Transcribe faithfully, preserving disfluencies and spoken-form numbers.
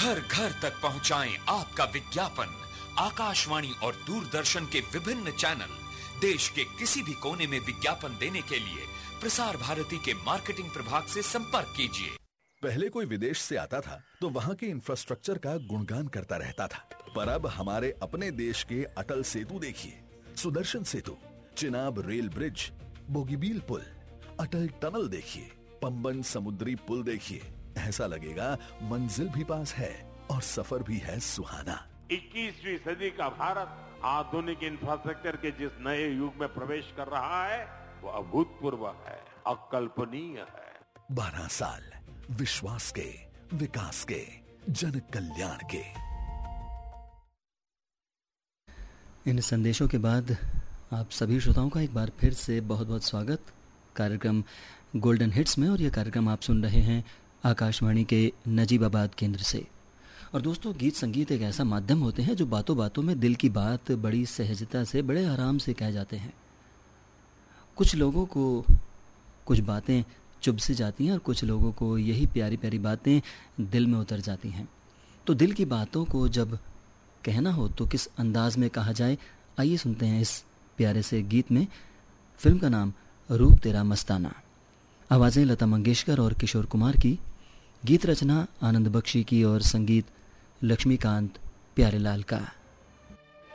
घर घर तक पहुंचाएं आपका विज्ञापन। आकाशवाणी और दूरदर्शन के विभिन्न चैनल देश के किसी भी कोने में विज्ञापन देने के लिए प्रसार भारती के मार्केटिंग प्रभाग से संपर्क कीजिए। पहले कोई विदेश से आता था तो वहाँ के इंफ्रास्ट्रक्चर का गुणगान करता रहता था, पर अब हमारे अपने देश के अटल सेतु देखिए, सुदर्शन सेतु, चिनाब रेल ब्रिज, बोगीबील पुल, अटल टनल देखिए, पंबन समुद्री पुल देखिए। ऐसा लगेगा मंजिल भी पास है और सफर भी है सुहाना। इक्कीसवीं सदी का भारत आधुनिक इंफ्रास्ट्रक्चर के जिस नए युग में प्रवेश कर रहा है वो अभूतपूर्व है, अकल्पनीय है। बारह साल विश्वास के, विकास के, जन कल्याण के। इन संदेशों के बाद आप सभी श्रोताओं का एक बार फिर से बहुत बहुत स्वागत कार्यक्रम गोल्डन हिट्स में। और यह कार्यक्रम आप सुन रहे हैं आकाशवाणी के नजीबाबाद केंद्र से। और दोस्तों, गीत संगीत एक ऐसा माध्यम होते हैं जो बातों बातों में दिल की बात बड़ी सहजता से, बड़े आराम से कह जाते हैं। कुछ लोगों को कुछ बातें चुभ से जाती हैं और कुछ लोगों को यही प्यारी प्यारी बातें दिल में उतर जाती हैं। तो दिल की बातों को जब कहना हो तो किस अंदाज में कहा जाए, आइए सुनते हैं इस प्यारे से गीत में। फिल्म का नाम रूप तेरा मस्ताना, आवाज़ें लता मंगेशकर और किशोर कुमार की, गीत रचना आनंद बख्शी की और संगीत लक्ष्मीकांत प्यारेलाल का।